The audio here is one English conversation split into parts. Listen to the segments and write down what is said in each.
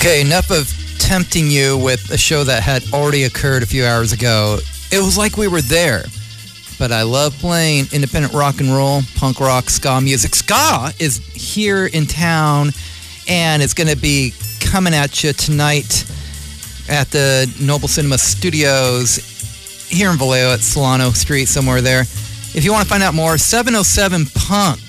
Okay, enough of tempting you with a show that had already occurred a few hours ago. It was like we were there. But I love playing independent rock and roll, punk rock, ska music. Ska is here in town, and it's going to be coming at you tonight at the Noble Cinema Studios here in Vallejo at Solano Street, somewhere there. If you want to find out more, 707 Punk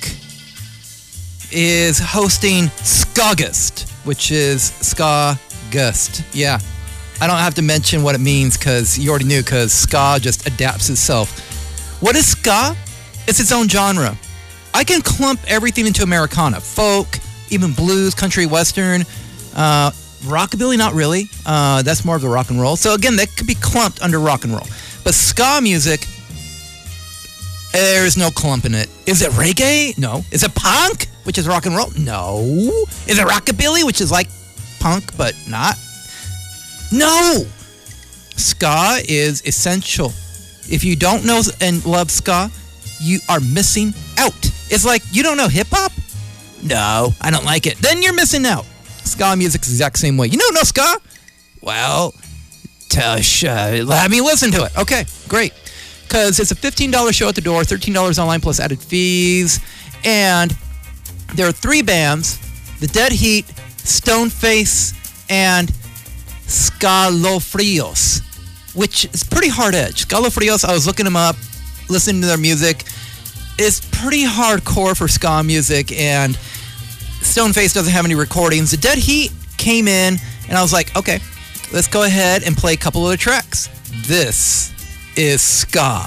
is hosting Skagust, which is Ska-gust. Yeah, I don't have to mention what it means because you already knew, because ska just adapts itself. What is ska? It's its own genre. I can clump everything into Americana. Folk, even blues, country, western, rockabilly, not really. That's more of the rock and roll. So again, that could be clumped under rock and roll. But ska music, there's no clump in it. Is it reggae? No. Is it punk, which is rock and roll? No. Is it rockabilly, which is like punk but not? No. Ska is essential. If you don't know and love ska, you are missing out. It's like, you don't know hip-hop? No, I don't like it. Then you're missing out. Ska music's the exact same way. You don't know ska? Well, let me listen to it. Okay, great. Because it's a $15 show at the door, $13 online plus added fees. And there are 3 bands, The Dead Heat, Stoneface, and Scalofrios, which is pretty hard edge. Scalofrios, I was looking them up, listening to their music. It's pretty hardcore for ska music, and Stoneface doesn't have any recordings. The Dead Heat came in, and I was like, okay, let's go ahead and play a couple of the tracks. This is ska.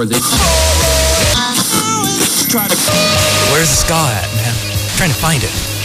Where's the ska at, man? I'm trying to find it.